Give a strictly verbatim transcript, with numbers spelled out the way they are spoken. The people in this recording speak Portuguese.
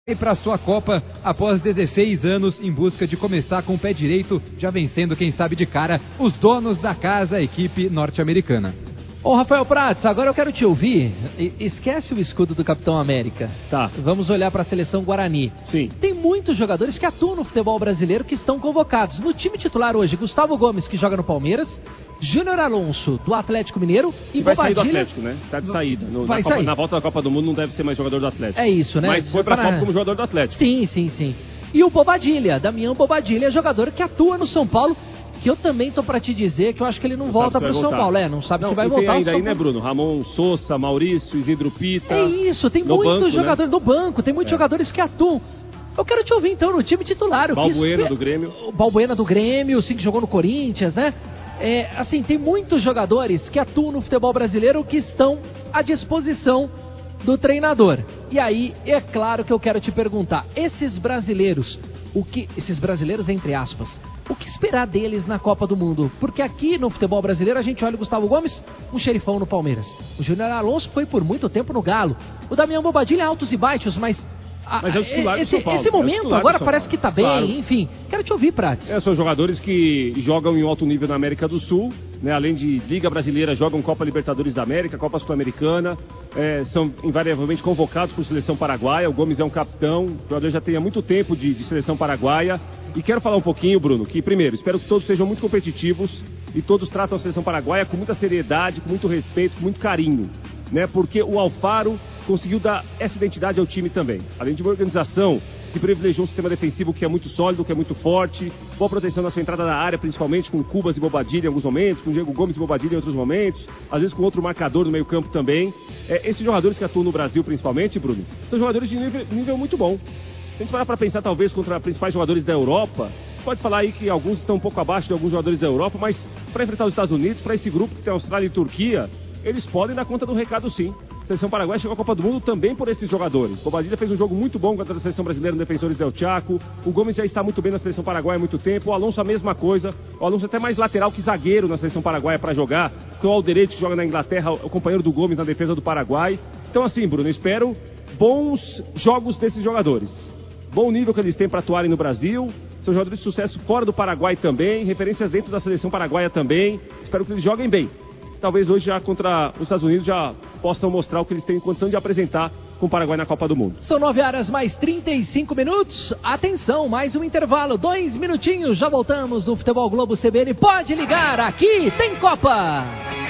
E para sua Copa, após dezesseis anos em busca de começar com o pé direito, já vencendo, quem sabe de cara, os donos da casa, a equipe norte-americana. Ô Rafael Prats, agora eu quero te ouvir. Esquece o escudo do Capitão América. Tá. Vamos olhar para a seleção Guarani. Sim. Tem muitos jogadores que atuam no futebol brasileiro que estão convocados. No time titular hoje, Gustavo Gomes, que joga no Palmeiras, Júnior Alonso, do Atlético Mineiro, e, e vai Bobadilha... sair do Atlético, né? Tá de saída. No, vai na, Copa, sair. na volta da Copa do Mundo não deve ser mais jogador do Atlético. É isso, né? Mas foi pra para... Copa como jogador do Atlético. Sim, sim, sim. E o Bobadilha, Damião Bobadilha, jogador que atua no São Paulo, que eu também tô pra te dizer que eu acho que ele não, não volta pro São Paulo. É, não sabe não, se vai e voltar. Tem ainda aí, né, Bruno? Ramon Sousa, Maurício, Isidro Pita. É isso, tem muitos jogadores no banco, tem muitos é. jogadores que atuam. Eu quero te ouvir então no time titular. Balbuena do Grêmio. O Balbuena do Grêmio, sim, que jogou no Corinthians, né? É, assim, tem muitos jogadores que atuam no futebol brasileiro que estão à disposição do treinador. E aí, é claro que eu quero te perguntar, esses brasileiros, o que, esses brasileiros entre aspas, o que esperar deles na Copa do Mundo? Porque aqui no futebol brasileiro a gente olha o Gustavo Gomes, um xerifão no Palmeiras. O Júnior Alonso foi por muito tempo no Galo. O Damião Bobadilha, altos e baixos, mas... Mas é o titular do esse, São Paulo. esse momento é agora parece que tá bem, claro. Enfim. Quero te ouvir, Prats. É, são jogadores que jogam em alto nível na América do Sul, né? Além de Liga Brasileira, jogam Copa Libertadores da América, Copa Sul-Americana, é, são invariavelmente convocados por seleção paraguaia. O Gomes é um capitão, o jogador já tem há muito tempo de, de seleção paraguaia. E quero falar um pouquinho, Bruno, que primeiro, espero que todos sejam muito competitivos e todos tratam a seleção paraguaia com muita seriedade, com muito respeito, com muito carinho, né? Porque o Alfaro conseguiu dar essa identidade ao time também. Além de uma organização que privilegiou um sistema defensivo que é muito sólido, que é muito forte, boa proteção na sua entrada na área, principalmente com Cubas e Bobadilha em alguns momentos, com Diego Gomes e Bobadilha em outros momentos, às vezes com outro marcador no meio campo também. É, esses jogadores que atuam no Brasil principalmente, Bruno, são jogadores de nível, nível muito bom. Se a gente parar para pensar talvez contra os principais jogadores da Europa, pode falar aí que alguns estão um pouco abaixo de alguns jogadores da Europa, mas para enfrentar os Estados Unidos, para esse grupo que tem Austrália e Turquia, eles podem dar conta do recado sim. A seleção paraguaia chegou à Copa do Mundo também por esses jogadores. Bobadilha fez um jogo muito bom contra a seleção brasileira no Defensores del Chaco. O Gomes já está muito bem na seleção paraguaia há muito tempo. O Alonso a mesma coisa. O Alonso é até mais lateral que zagueiro na seleção paraguaia para jogar. Porque o Alderete, que joga na Inglaterra, o companheiro do Gomes na defesa do Paraguai. Então assim, Bruno, eu espero bons jogos desses jogadores. Bom nível que eles têm para atuarem no Brasil. São jogadores de sucesso fora do Paraguai também. Referências dentro da seleção paraguaia também. Espero que eles joguem bem. Talvez hoje já contra os Estados Unidos já possam mostrar o que eles têm condição de apresentar com o Paraguai na Copa do Mundo. São nove horas mais trinta e cinco minutos. Atenção, mais um intervalo, dois minutinhos, já voltamos no Futebol Globo C B N. Pode ligar, aqui tem Copa!